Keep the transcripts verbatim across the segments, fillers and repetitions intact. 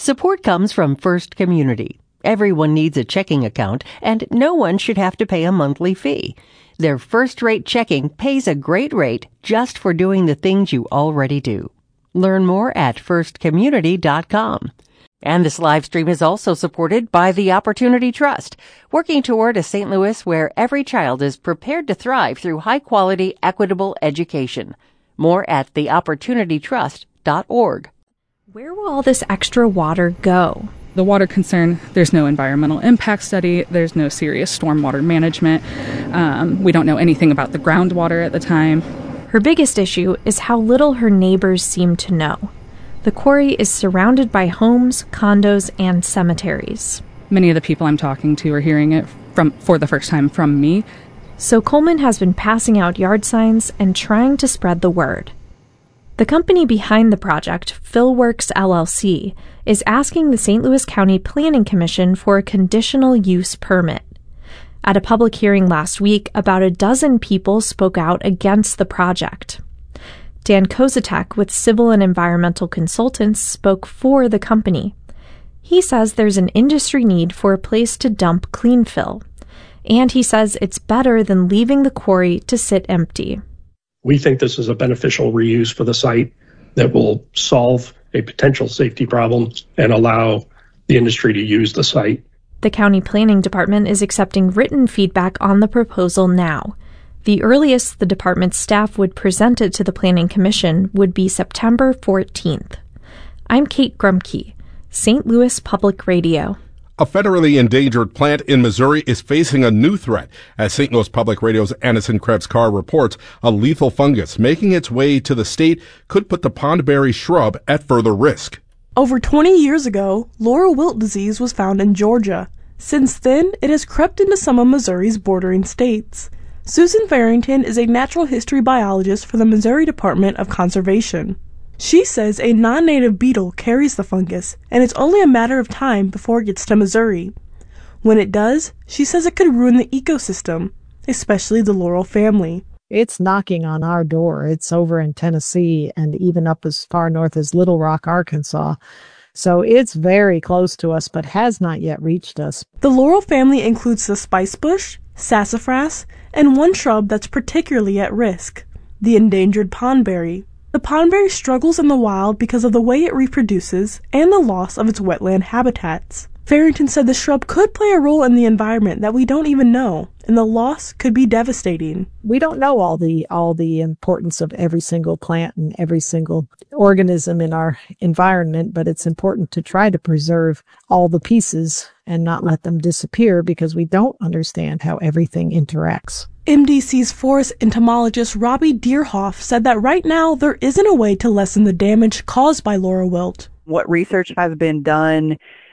Support comes from First Community. Everyone needs a checking account, and no one should have to pay a monthly fee. Their first-rate checking pays a great rate just for doing the things you already do. Learn more at first community dot com. And this live stream is also supported by the Opportunity Trust, working toward a Saint Louis where every child is prepared to thrive through high-quality, equitable education. More at the opportunity trust dot org. Where will all this extra water go? The water concern, there's no environmental impact study, there's no serious stormwater management. Um, we don't know anything about the groundwater at the time. Her biggest issue is how little her neighbors seem to know. The quarry is surrounded by homes, condos, and cemeteries. Many of the people I'm talking to are hearing it from for the first time from me. So Coleman has been passing out yard signs and trying to spread the word. The company behind the project, PhilWorks L L C, is asking the Saint Louis County Planning Commission for a conditional use permit. At a public hearing last week, about a dozen people spoke out against the project. Dan Kozatek with Civil and Environmental Consultants spoke for the company. He says there's an industry need for a place to dump clean fill, and he says it's better than leaving the quarry to sit empty. We think this is a beneficial reuse for the site that will solve a potential safety problem and allow the industry to use the site. The county planning department is accepting written feedback on the proposal now. The earliest the department's staff would present it to the Planning Commission would be September fourteenth. I'm Kate Grumke, Saint Louis Public Radio. A federally endangered plant in Missouri is facing a new threat. As Saint Louis Public Radio's Anison Krebs-Carr reports, a lethal fungus making its way to the state could put the pondberry shrub at further risk. Over twenty years ago, laurel wilt disease was found in Georgia. Since then, it has crept into some of Missouri's bordering states. Susan Farrington is a natural history biologist for the Missouri Department of Conservation. She says a non-native beetle carries the fungus, and it's only a matter of time before it gets to Missouri. When it does, she says it could ruin the ecosystem, especially the laurel family. It's knocking on our door. It's over in Tennessee and even up as far north as Little Rock, Arkansas. So it's very close to us, but has not yet reached us. The laurel family includes the spicebush, sassafras, and one shrub that's particularly at risk, the endangered pondberry. The pondberry struggles in the wild because of the way it reproduces and the loss of its wetland habitats. Farrington said the shrub could play a role in the environment that we don't even know, and the loss could be devastating. We don't know all the all the importance of every single plant and every single organism in our environment, but it's important to try to preserve all the pieces and not let them disappear because we don't understand how everything interacts. M D C's forest entomologist Robbie Deerhoff said that right now there isn't a way to lessen the damage caused by laurel wilt. What research has been done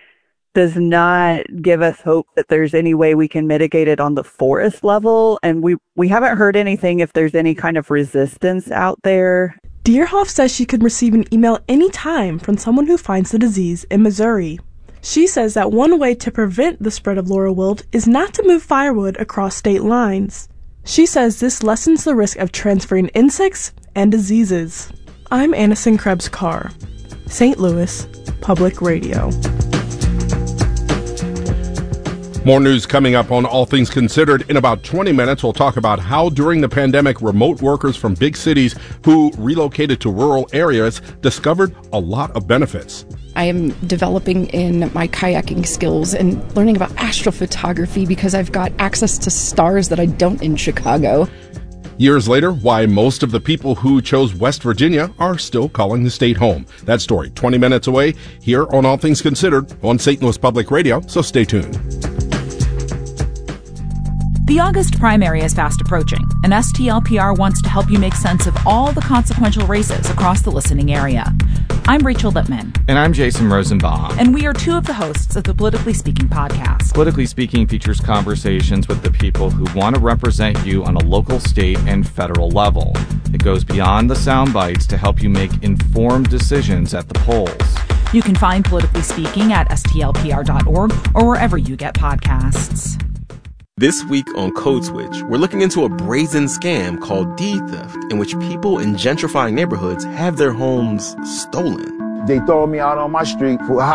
does not give us hope that there's any way we can mitigate it on the forest level, and we, we haven't heard anything if there's any kind of resistance out there. Deerhoff says she could receive an email anytime from someone who finds the disease in Missouri. She says that one way to prevent the spread of laurel wilt is not to move firewood across state lines. She says this lessens the risk of transferring insects and diseases. I'm Anison Krebs-Carr, Saint Louis Public Radio. More news coming up on All Things Considered. In about twenty minutes, we'll talk about how during the pandemic, remote workers from big cities who relocated to rural areas discovered a lot of benefits. I am developing in my kayaking skills and learning about astrophotography because I've got access to stars that I don't in Chicago. Years later, why most of the people who chose West Virginia are still calling the state home. That story, twenty minutes away, here on All Things Considered on Saint Louis Public Radio, so stay tuned. The August primary is fast approaching, and S T L P R wants to help you make sense of all the consequential races across the listening area. I'm Rachel Lippman. And I'm Jason Rosenbaum. And we are two of the hosts of the Politically Speaking podcast. Politically Speaking features conversations with the people who want to represent you on a local, state, and federal level. It goes beyond the sound bites to help you make informed decisions at the polls. You can find Politically Speaking at S T L P R dot org or wherever you get podcasts. This week on Code Switch, we're looking into a brazen scam called deed theft, in which people in gentrifying neighborhoods have their homes stolen. They throw me out on my street for